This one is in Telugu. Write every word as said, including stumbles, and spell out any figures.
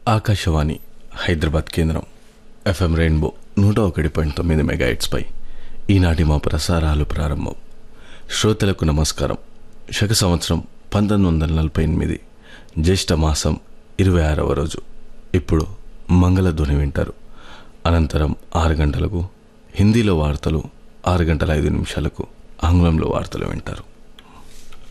ఆకాశవాణి హైదరాబాద్ కేంద్రం ఎఫ్ఎం రెయిన్బో నూట ఒకటి పాయింట్ తొమ్మిది మెగాహెర్ట్జ్పై ఈనాటి మా ప్రసారాలు ప్రారంభం. శ్రోతలకు నమస్కారం. శక సంవత్సరం పంతొమ్మిది వందల నలభై ఎనిమిది జ్యేష్ఠ మాసం ఇరవై ఆరవ రోజు. ఇప్పుడు మంగళధ్వని వింటారు. అనంతరం ఆరు గంటలకు హిందీలో వార్తలు, ఆరు గంటల ఐదు నిమిషాలకు ఆంగ్లంలో వార్తలు వింటారు.